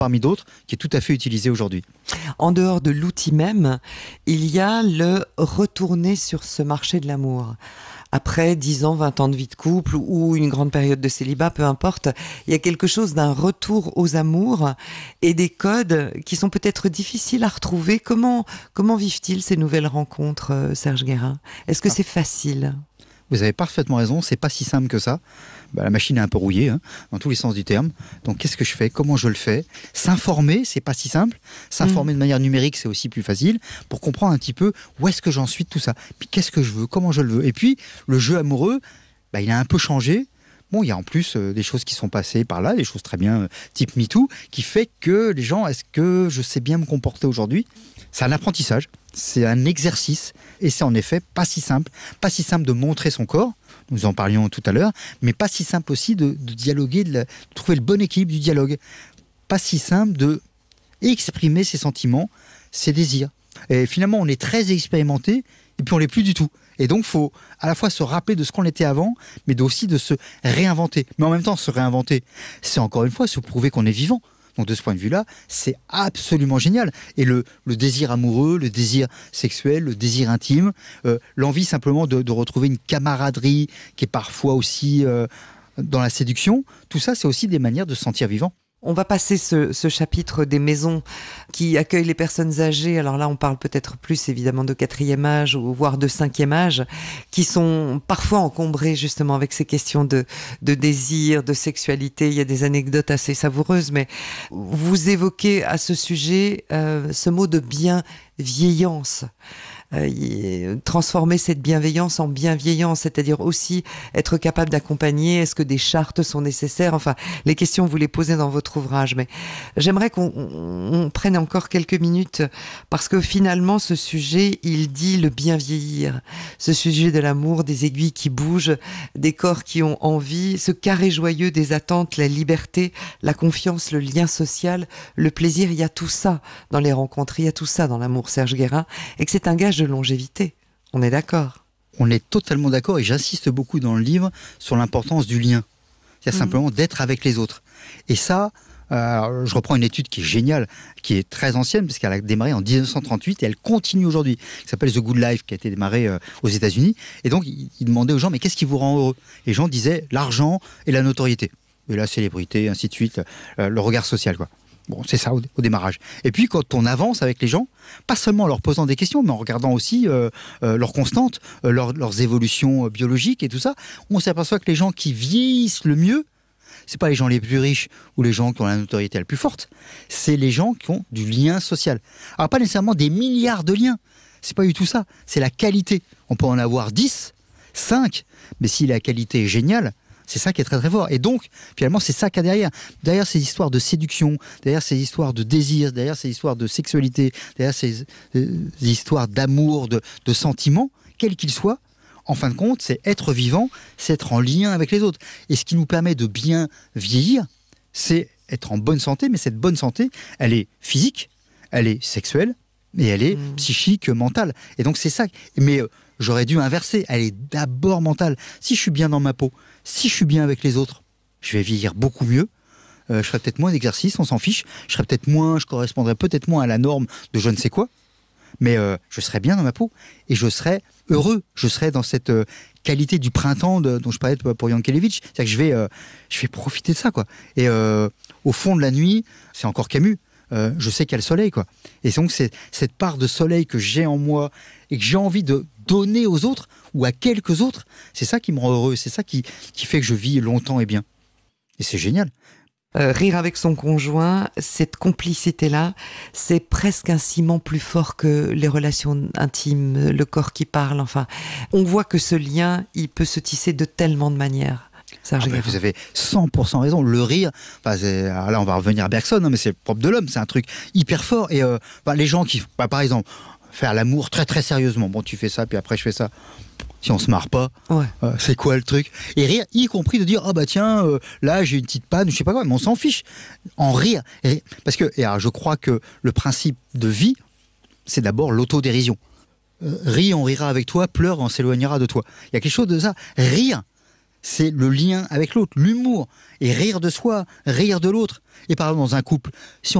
parmi d'autres, qui est tout à fait utilisé aujourd'hui. En dehors de l'outil même, il y a le retourner sur ce marché de l'amour. Après 10 ans, 20 ans de vie de couple ou une grande période de célibat, peu importe, il y a quelque chose d'un retour aux amours et des codes qui sont peut-être difficiles à retrouver. Comment vivent-ils ces nouvelles rencontres, Serge Guérin? Est-ce que c'est facile? Vous avez parfaitement raison, c'est pas si simple que ça. La machine est un peu rouillée, dans tous les sens du terme. Donc qu'est-ce que je fais? Comment je le fais? S'informer, c'est pas si simple. S'informer de manière numérique, c'est aussi plus facile pour comprendre un petit peu où est-ce que j'en suis de tout ça. Puis qu'est-ce que je veux? Comment je le veux? Et puis, le jeu amoureux, il a un peu changé. Bon, il y a en plus des choses qui sont passées par là, des choses très bien type MeToo, qui fait que les gens, est-ce que je sais bien me comporter aujourd'hui? C'est un apprentissage, c'est un exercice, et c'est en effet pas si simple. Pas si simple de montrer son corps, nous en parlions tout à l'heure, mais pas si simple aussi de dialoguer, de trouver le bon équilibre du dialogue. Pas si simple de exprimer ses sentiments, ses désirs. Et finalement, on est très expérimenté, et puis on l'est plus du tout. Et donc, il faut à la fois se rappeler de ce qu'on était avant, mais aussi de se réinventer. Mais en même temps, se réinventer, c'est encore une fois se prouver qu'on est vivant. Donc de ce point de vue-là, c'est absolument génial. Et le désir amoureux, le désir sexuel, le désir intime, l'envie simplement de retrouver une camaraderie qui est parfois aussi dans la séduction, tout ça, c'est aussi des manières de se sentir vivant. On va passer ce chapitre des maisons qui accueillent les personnes âgées. Alors là, on parle peut-être plus évidemment de 4e âge ou voire de 5e âge, qui sont parfois encombrées justement avec ces questions de désir, de sexualité. Il y a des anecdotes assez savoureuses, mais vous évoquez à ce sujet ce mot de bienveillance. Transformer cette bienveillance en bienveillance, c'est-à-dire aussi être capable d'accompagner. Est-ce que des chartes sont nécessaires? Enfin, les questions, vous les posez dans votre ouvrage, mais j'aimerais qu'on prenne encore quelques minutes, parce que finalement, ce sujet, il dit le bien vieillir. Ce sujet de l'amour, des aiguilles qui bougent, des corps qui ont envie, ce carré joyeux des attentes, la liberté, la confiance, le lien social, le plaisir. Il y a tout ça dans les rencontres, il y a tout ça dans l'amour, Serge Guérin, et que c'est un gage de longévité. On est d'accord? On est totalement d'accord, et j'insiste beaucoup dans le livre sur l'importance du lien. C'est simplement d'être avec les autres. Et ça, je reprends une étude qui est géniale, qui est très ancienne, parce qu'elle a démarré en 1938 et elle continue aujourd'hui, qui s'appelle The Good Life, qui a été démarrée aux États-Unis. Et donc, il demandait aux gens, mais qu'est-ce qui vous rend heureux? Et les gens disaient l'argent et la notoriété, et la célébrité, ainsi de suite, le regard social, quoi. Bon, c'est ça au démarrage. Et puis quand on avance avec les gens, pas seulement en leur posant des questions, mais en regardant aussi leurs constantes, leurs évolutions biologiques et tout ça, on s'aperçoit que les gens qui vieillissent le mieux, c'est pas les gens les plus riches ou les gens qui ont la notoriété la plus forte, c'est les gens qui ont du lien social. Alors pas nécessairement des milliards de liens, c'est pas du tout ça, c'est la qualité. On peut en avoir 10, 5, mais si la qualité est géniale, c'est ça qui est très très fort. Et donc, finalement, c'est ça qu'il y a derrière. Derrière ces histoires de séduction, derrière ces histoires de désir, derrière ces histoires de sexualité, derrière ces histoires d'amour, de sentiments, quels qu'ils soient, en fin de compte, c'est être vivant, c'est être en lien avec les autres. Et ce qui nous permet de bien vieillir, c'est être en bonne santé, mais cette bonne santé, elle est physique, elle est sexuelle, et elle est psychique, mentale. Et donc c'est ça. Mais j'aurais dû inverser, elle est d'abord mentale. Si je suis bien dans ma peau, si je suis bien avec les autres, je vais vieillir beaucoup mieux. Je ferai peut-être moins d'exercices, on s'en fiche. Je correspondrai peut-être moins à la norme de je ne sais quoi. Mais je serai bien dans ma peau et je serai heureux. Je serai dans cette qualité du printemps dont je parlais pour Yankelevitch. C'est-à-dire que je vais profiter de ça, quoi. Et au fond de la nuit, c'est encore Camus. Je sais qu'il y a le soleil, quoi. Et donc c'est cette part de soleil que j'ai en moi et que j'ai envie de donner aux autres ou à quelques autres, c'est ça qui me rend heureux, c'est ça qui fait que je vis longtemps et bien. Et c'est génial. Rire avec son conjoint, cette complicité-là, c'est presque un ciment plus fort que les relations intimes, le corps qui parle, enfin. On voit que ce lien, il peut se tisser de tellement de manières. Vous avez 100% raison. Le rire, alors là on va revenir à Bergson, mais c'est propre de l'homme, c'est un truc hyper fort. Et les gens qui, par exemple, faire l'amour très très sérieusement, bon tu fais ça, puis après je fais ça. Si on se marre pas, c'est quoi le truc? Et rire, y compris de dire, tiens, là j'ai une petite panne, je sais pas quoi, mais on s'en fiche. En rire. Parce que alors, je crois que le principe de vie, c'est d'abord l'autodérision. Ris, on rira avec toi, pleure, on s'éloignera de toi. Il y a quelque chose de ça. Rire, c'est le lien avec l'autre, l'humour, et rire de soi, rire de l'autre. Et par exemple, dans un couple, si